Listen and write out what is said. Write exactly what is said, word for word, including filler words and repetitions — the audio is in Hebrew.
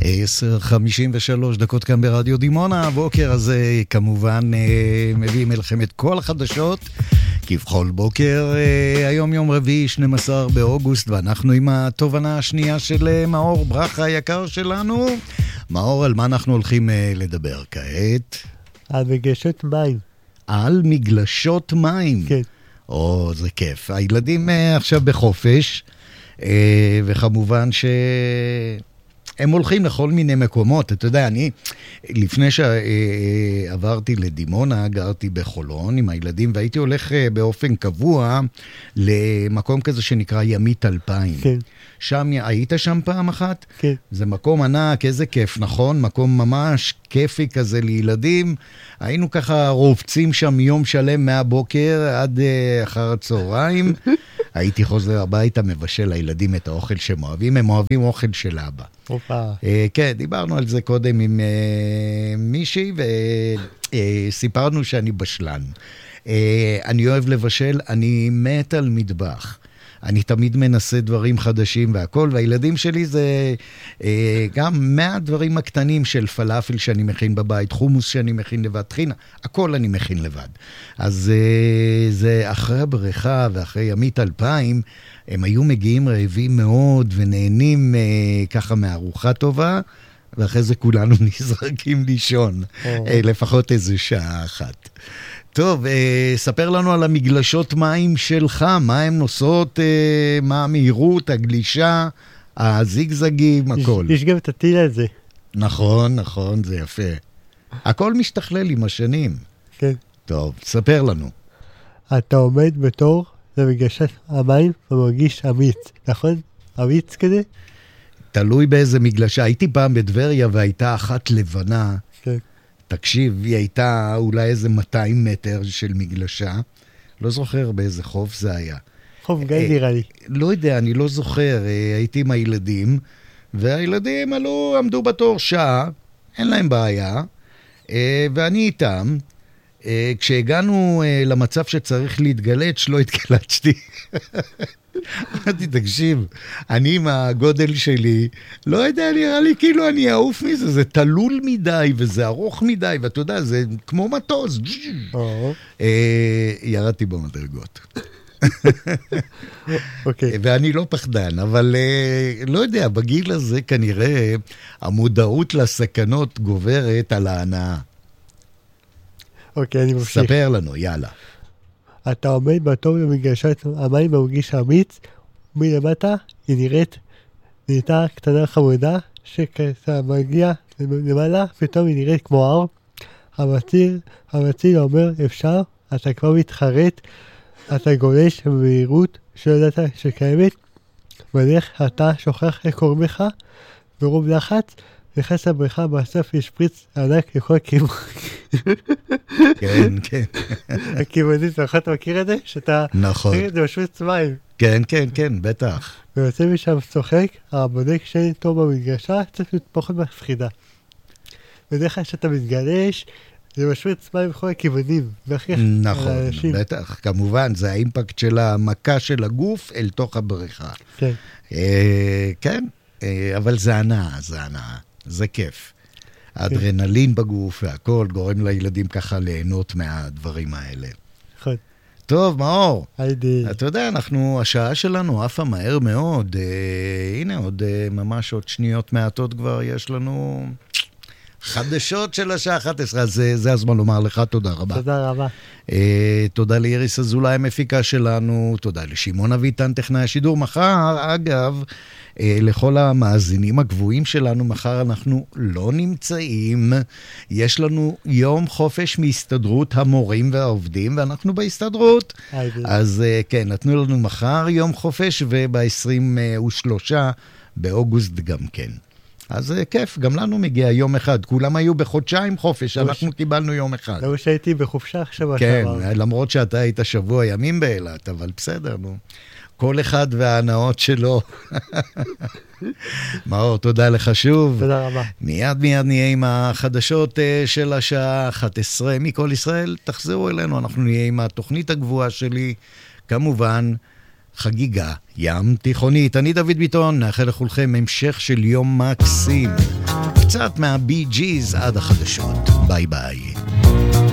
עשר חמישים ושלוש דקות כאן ברדיו דימונה. הבוקר הזה כמובן מביאים אליכם את כל החדשות כבכל בוקר. היום יום רביעי שנים עשר באוגוסט, ואנחנו עם התובנה השנייה של מאור ברכה היקר שלנו. מאור, על מה אנחנו הולכים לדבר כעת? על מגלשות מים. על מגלשות מים? כן. או, זה כיף. הילדים עכשיו בחופש, וכמובן ש... הם הולכים לכל מיני מקומות. אתה יודע, אני, לפני שעברתי לדימונה, גרתי בחולון עם הילדים, והייתי הולך באופן קבוע למקום כזה שנקרא ימית אלפיים. כן. שם, היית שם פעם אחת? כן. זה מקום ענק, איזה כיף, נכון? מקום ממש כיפי כזה לילדים. היינו ככה רובצים שם יום שלם מהבוקר עד אחר הצהריים. הייתי חוזר הביתה, מבשל לילדים את האוכל שהם אוהבים. הם אוהבים אוכל של אבא. אופה. כן, דיברנו על זה קודם עם מישהי, וסיפרנו שאני בשלן. אני אוהב לבשל, אני מת על מטבח. אני תמיד מנסה דברים חדשים והכל, והילדים שלי זה אה, גם מהדברים הקטנים של פלאפל שאני מכין בבית, חומוס שאני מכין לבד, טחינה, הכל אני מכין לבד. אז אה, זה אחרי הבריכה ואחרי ימית אלפיים, הם היו מגיעים רעבים מאוד ונהנים אה, ככה מארוחה טובה, ואחרי זה כולנו נזרקים לישון, אה, לפחות איזה שעה אחת. טוב, אה, ספר לנו על המגלשות מים שלך, מה הן נוסעות, אה, מה המהירות, הגלישה, הזיגזגים, הכל. יש, יש גם את הטיל הזה. נכון, נכון, זה יפה. הכל משתכלל עם השנים. כן. טוב, ספר לנו. אתה עומד בתור למגלשת המים ומרגיש אמיץ, נכון? אמיץ כזה? תלוי באיזה מגלשה. הייתי פעם בדבריה והייתה אחת לבנה. כן. תקשיב, היא הייתה אולי איזה מאתיים מטר של מגלשה. לא זוכר באיזה חוף זה היה. חוף גיא נראה לי. לא יודע, אני לא זוכר. הייתי עם הילדים, והילדים עלו, עמדו בתור שעה, אין להם בעיה, ואני איתם. כשהגענו למצב שצריך להתגלץ', לא התגלצ'תי. אמרתי, תקשיב, אני עם הגודל שלי, לא יודע, נראה לי כאילו אני אעוף מזה, זה תלול מדי וזה ארוך מדי, ואתה יודע, זה כמו מטוס. ירדתי במדרגות. ואני לא פחדן, אבל לא יודע, בגיל הזה כנראה המודעות לסכנות גוברת על ההנאה. אוקיי, אני ממשיך. ספר לנו, יאללה. אתה עומד בתור למגלשת המים ומרגיש אמיץ, מלמטה היא נראית נהייתה קטנה חמודה, שכשאתה מגיע למעלה, פתאום היא נראית כמו הר. המציל, המציל אומר, אפשר, אתה כבר מתחרט, אתה גולש במהירות שלא ידעת שקיימת, ולך אתה שוכח איך קוראים לך, ברוב לחץ, נכנס לבריכה, בסוף יש פריץ ענק לכל כיוון. כן, כן. הכיוונים, אתה מכיר את זה? שאתה... נכון. זה משוויץ מים. כן, כן, כן, בטח. ויוצא משם צוחק, הבודק שאין טוב במגלשה, צריך להיות פחות מפחידה. בדרך כלל שאתה מתגלש, זה משוויץ מים בכל הכיוונים. נכון, בטח. כמובן, זה האימפקט של המכה של הגוף אל תוך הבריכה. כן. כן. אבל זה הנאה, זה הנאה, זה כיף. האדרנלין בגוף והכל גורם לילדים ככה ליהנות מהדברים האלה. נכון. טוב, מאור. היידי. אתה יודע, אנחנו, השעה שלנו עפה מהר מאוד. אה, הנה, עוד אה, ממש עוד שניות מעטות כבר יש לנו חדשות של השעה אחת עשרה. אז זה, זה הזמן לומר לך תודה רבה. תודה רבה. אה, תודה לאיריס אזולאי המפיקה שלנו, תודה לשמעון אביטן טכנאי השידור. מחר, אגב, לכל המאזינים הגבוהים שלנו, מחר אנחנו לא נמצאים, יש לנו יום חופש מהסתדרות המורים והעובדים, ואנחנו בהסתדרות, אז כן, נתנו לנו מחר יום חופש, וב-עשרים ושלושה באוגוסט גם כן. אז כיף, גם לנו מגיע יום אחד, כולם היו בחודשיים חופש, אנחנו קיבלנו יום אחד. לא שהייתי בחופשה עכשיו. כן, למרות שאתה היית שבוע ימים באילת, אבל בסדר, נו. כל אחד וההנאות שלו. מאור, תודה לך שוב. תודה רבה. מיד מיד נהיה עם החדשות של השעה אחת עשרה מכל ישראל. תחזרו אלינו, אנחנו נהיה עם התוכנית הגבוהה שלי, כמובן, חגיגה ים תיכונית. אני דוד ביטון, נאחל לכולכם המשך של יום מקסים. קצת מה-בי ג'יז עד החדשות. ביי ביי.